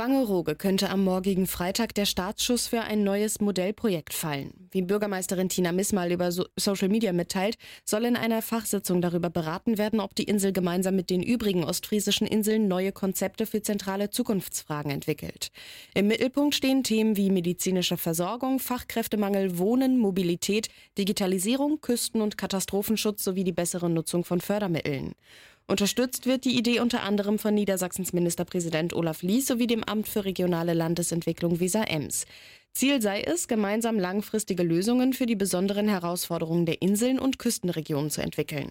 Wangerooge könnte am morgigen Freitag der Startschuss für ein neues Modellprojekt fallen. Wie Bürgermeisterin Tina Missmal über Social Media mitteilt, soll in einer Fachsitzung darüber beraten werden, ob die Insel gemeinsam mit den übrigen ostfriesischen Inseln neue Konzepte für zentrale Zukunftsfragen entwickelt. Im Mittelpunkt stehen Themen wie medizinische Versorgung, Fachkräftemangel, Wohnen, Mobilität, Digitalisierung, Küsten- und Katastrophenschutz sowie die bessere Nutzung von Fördermitteln. Unterstützt wird die Idee unter anderem von Niedersachsens Ministerpräsident Olaf Lies sowie dem Amt für regionale Landesentwicklung Weser-Ems. Ziel sei es, gemeinsam langfristige Lösungen für die besonderen Herausforderungen der Inseln und Küstenregionen zu entwickeln.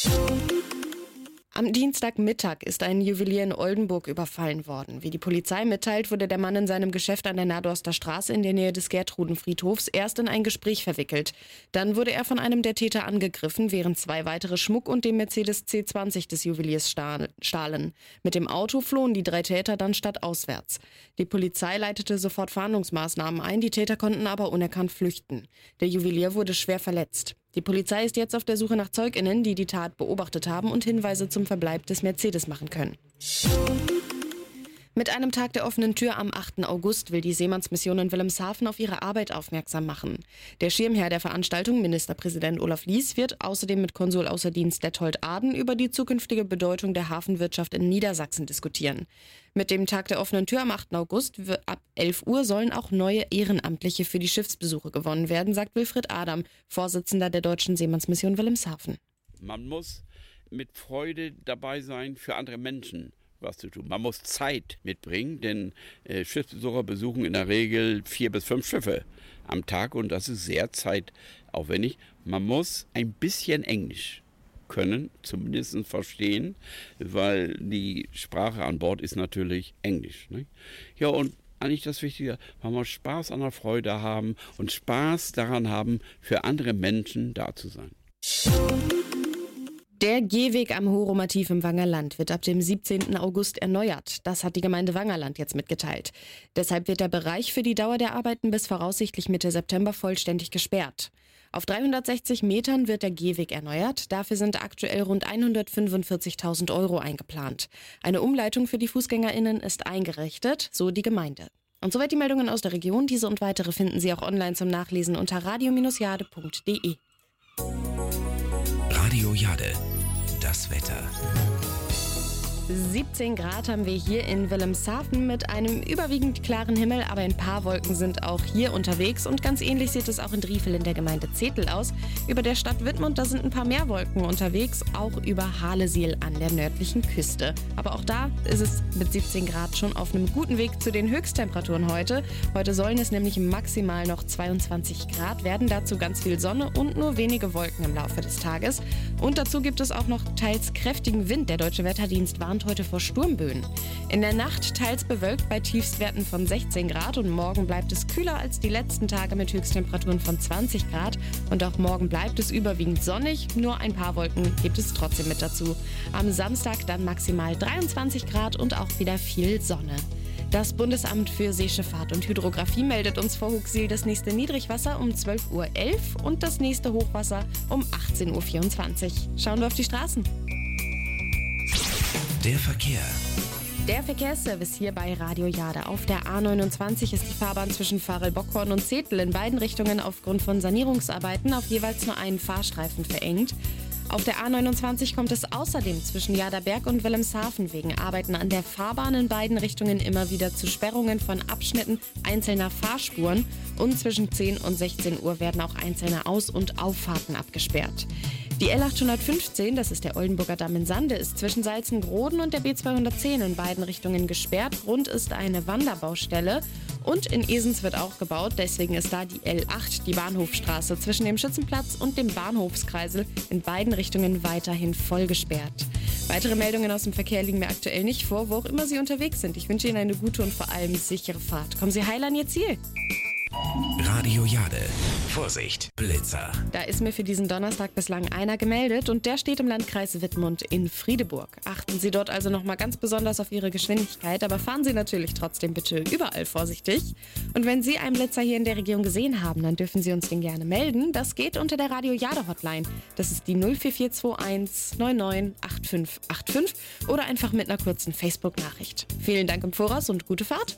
Am Dienstagmittag ist ein Juwelier in Oldenburg überfallen worden. Wie die Polizei mitteilt, wurde der Mann in seinem Geschäft an der Nadorster Straße in der Nähe des Gertrudenfriedhofs erst in ein Gespräch verwickelt. Dann wurde er von einem der Täter angegriffen, während 2 weitere Schmuck und den Mercedes C20 des Juweliers stahlen. Mit dem Auto flohen die 3 Täter dann stadtauswärts. Die Polizei leitete sofort Fahndungsmaßnahmen ein, die Täter konnten aber unerkannt flüchten. Der Juwelier wurde schwer verletzt. Die Polizei ist jetzt auf der Suche nach ZeugInnen, die die Tat beobachtet haben und Hinweise zum Verbleib des Mercedes machen können. Mit einem Tag der offenen Tür am 8. August will die Seemannsmission in Wilhelmshaven auf ihre Arbeit aufmerksam machen. Der Schirmherr der Veranstaltung, Ministerpräsident Olaf Lies, wird außerdem mit Konsul außer Dienst Dettold Aden über die zukünftige Bedeutung der Hafenwirtschaft in Niedersachsen diskutieren. Mit dem Tag der offenen Tür am 8. August ab 11 Uhr sollen auch neue Ehrenamtliche für die Schiffsbesuche gewonnen werden, sagt Wilfried Adam, Vorsitzender der Deutschen Seemannsmission Wilhelmshaven. Man muss mit Freude dabei sein, für andere Menschen was zu tun. Man muss Zeit mitbringen, denn Schiffsbesucher besuchen in der Regel 4 bis 5 Schiffe am Tag und das ist sehr zeitaufwendig. Man muss ein bisschen Englisch können, zumindest verstehen, weil die Sprache an Bord ist natürlich Englisch. Ne? Ja, und eigentlich das Wichtige, man muss Spaß an der Freude haben und Spaß daran haben, für andere Menschen da zu sein. Der Gehweg am Horomativ im Wangerland wird ab dem 17. August erneuert. Das hat die Gemeinde Wangerland jetzt mitgeteilt. Deshalb wird der Bereich für die Dauer der Arbeiten bis voraussichtlich Mitte September vollständig gesperrt. Auf 360 Metern wird der Gehweg erneuert. Dafür sind aktuell rund 145.000 € eingeplant. Eine Umleitung für die FußgängerInnen ist eingerichtet, so die Gemeinde. Und soweit die Meldungen aus der Region. Diese und weitere finden Sie auch online zum Nachlesen unter radio-jade.de. Radio Jade, das Wetter. 17 Grad haben wir hier in Wilhelmshaven mit einem überwiegend klaren Himmel, aber ein paar Wolken sind auch hier unterwegs und ganz ähnlich sieht es auch in Driefel in der Gemeinde Zetel aus. Über der Stadt Wittmund, da sind ein paar mehr Wolken unterwegs, auch über Halesiel an der nördlichen Küste. Aber auch da ist es mit 17 Grad schon auf einem guten Weg zu den Höchsttemperaturen heute. Heute sollen es nämlich maximal noch 22 Grad werden, dazu ganz viel Sonne und nur wenige Wolken im Laufe des Tages. Und dazu gibt es auch noch teils kräftigen Wind. Der Deutsche Wetterdienst warnt heute vor Sturmböen. In der Nacht teils bewölkt bei Tiefstwerten von 16 Grad und morgen bleibt es kühler als die letzten Tage mit Höchsttemperaturen von 20 Grad. Und auch morgen bleibt es überwiegend sonnig, nur ein paar Wolken gibt es trotzdem mit dazu. Am Samstag dann maximal 23 Grad und auch wieder viel Sonne. Das Bundesamt für Seeschifffahrt und Hydrographie meldet uns vor Huxil das nächste Niedrigwasser um 12:11 Uhr und das nächste Hochwasser um 18:24 Uhr. Schauen wir auf die Straßen. Der Verkehr. Der Verkehrsservice hier bei Radio Jade. Auf der A29 ist die Fahrbahn zwischen Farel-Bockhorn und Zetel in beiden Richtungen aufgrund von Sanierungsarbeiten auf jeweils nur einen Fahrstreifen verengt. Auf der A29 kommt es außerdem zwischen Jaderberg und Wilhelmshaven wegen Arbeiten an der Fahrbahn in beiden Richtungen immer wieder zu Sperrungen von Abschnitten einzelner Fahrspuren und zwischen 10 und 16 Uhr werden auch einzelne Aus- und Auffahrten abgesperrt. Die L815, das ist der Oldenburger Damm in Sande, ist zwischen Salzengroden und der B210 in beiden Richtungen gesperrt. Grund ist eine Wanderbaustelle. Und in Esens wird auch gebaut, deswegen ist da die L8, die Bahnhofstraße, zwischen dem Schützenplatz und dem Bahnhofskreisel in beiden Richtungen weiterhin voll gesperrt. Weitere Meldungen aus dem Verkehr liegen mir aktuell nicht vor, wo auch immer Sie unterwegs sind. Ich wünsche Ihnen eine gute und vor allem sichere Fahrt. Kommen Sie heil an Ihr Ziel. Radio Jade. Vorsicht, Blitzer. Da ist mir für diesen Donnerstag bislang einer gemeldet und der steht im Landkreis Wittmund in Friedeburg. Achten Sie dort also nochmal ganz besonders auf Ihre Geschwindigkeit, aber fahren Sie natürlich trotzdem bitte überall vorsichtig. Und wenn Sie einen Blitzer hier in der Region gesehen haben, dann dürfen Sie uns den gerne melden. Das geht unter der Radio Jade Hotline. Das ist die 04421 99 8585 oder einfach mit einer kurzen Facebook-Nachricht. Vielen Dank im Voraus und gute Fahrt.